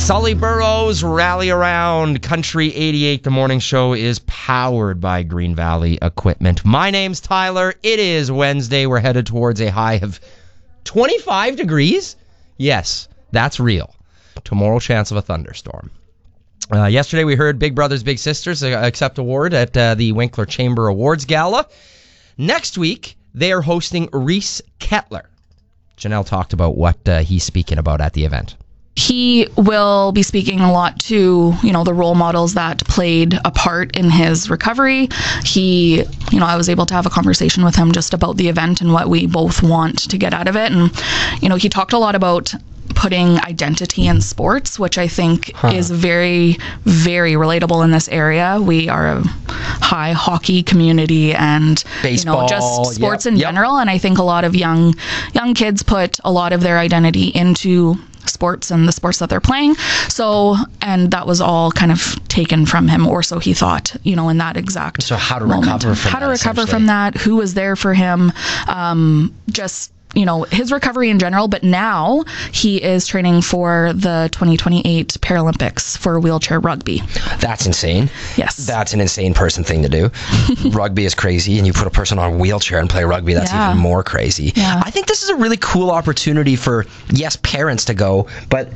Sully Burrows, Rally Around, Country 88. The morning show is powered by Green Valley Equipment. My name's Tyler. It is Wednesday. We're headed towards a high of 25 degrees. Yes, that's real. Tomorrow, chance of a thunderstorm. Yesterday, we heard Big Brothers Big Sisters accept award at the Winkler Chamber Awards Gala. Next week, they are hosting Reese Kettler. Janelle talked about what he's speaking about at the event. He will be speaking a lot to, the role models that played a part in his recovery. I was able to have a conversation with him just about the event and what we both want to get out of it. And, he talked a lot about putting identity in sports, which I think is very, very relatable in this area. We are a high hockey community and baseball, just sports in general. And I think a lot of young kids put a lot of their identity into sports and the sports that they're playing. So, and that was all kind of taken from him, or so he thought, in that exact So how to moment. recover from how that, to recover from that, who was there for him, his recovery in general, but now he is training for the 2028 Paralympics for wheelchair rugby. That's insane. Yes. That's an insane person thing to do. Rugby is crazy, and you put a person on a wheelchair and play rugby, that's even more crazy. Yeah. I think this is a really cool opportunity for, parents to go, but,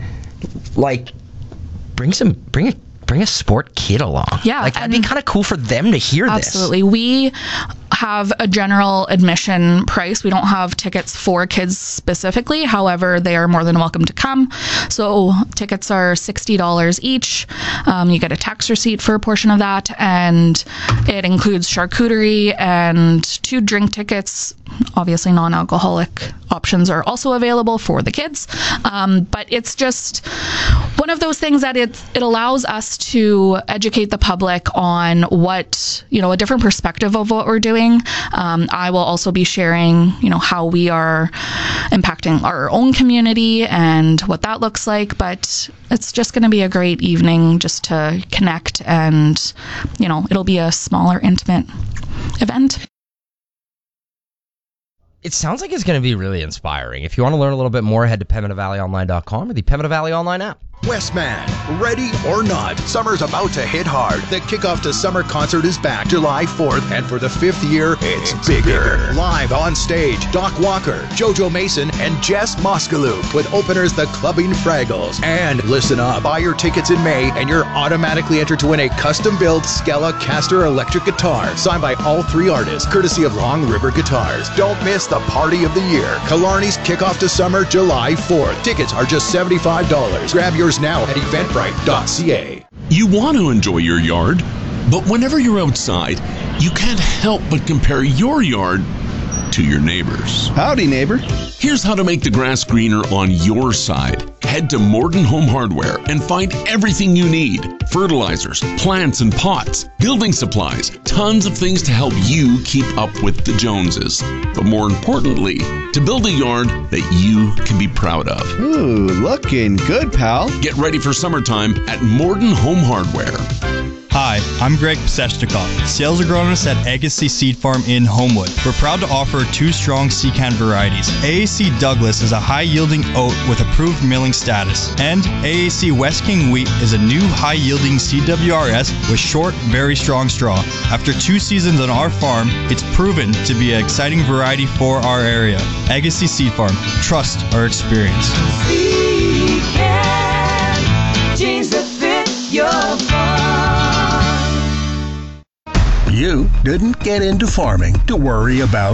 bring a sport kid along. Yeah. That'd be kind of cool for them to hear this. Absolutely. We have a general admission price. We don't have tickets for kids specifically. However, they are more than welcome to come. So tickets are $60 each. You get a tax receipt for a portion of that, and it includes charcuterie and 2 drink tickets. Obviously, non-alcoholic options are also available for the kids. But it's just one of those things that it allows us to educate the public on what, a different perspective of what we're doing. I will also be sharing, how we are impacting our own community and what that looks like. But it's just going to be a great evening just to connect, and, it'll be a smaller, intimate event. It sounds like it's going to be really inspiring. If you want to learn a little bit more, head to PembinaValleyOnline.com or the Pembina Valley Online app. Westman, ready or not, summer's about to hit hard. The Kickoff to Summer concert is back July 4th, and for the 5th year, it's bigger. Live on stage, Doc Walker, Jojo Mason, and Jess Moskaloop, with openers the Clubbing Fraggles. And listen up, buy your tickets in May, and you're automatically entered to win a custom-built Skella Caster electric guitar, signed by all 3 artists, courtesy of Long River Guitars. Don't miss the party of the year. Killarney's Kickoff to Summer, July 4th. Tickets are just $75. Grab yours now at eventbrite.ca. You want to enjoy your yard, but whenever you're outside, you can't help but compare your yard to your neighbor's. Howdy, neighbor. Here's how to make the grass greener on your side. Head to Morton Home Hardware and find everything you need. Fertilizers, plants and pots, building supplies, tons of things to help you keep up with the Joneses. But more importantly, to build a yard that you can be proud of. Ooh, looking good, pal. Get ready for summertime at Morton Home Hardware. Hi, I'm Greg Pesechnikov, sales agronomist at Agassiz Seed Farm in Homewood. We're proud to offer 2 strong Secan varieties. AAC Douglas is a high-yielding oat with approved milling status, and AAC West King Wheat is a new high-yielding CWRS with short, very strong straw. After 2 seasons on our farm, it's proven to be an exciting variety for our area. Agassiz Seed Farm. Trust our experience. Secan, jeans that fit your farm. You didn't get into farming to worry about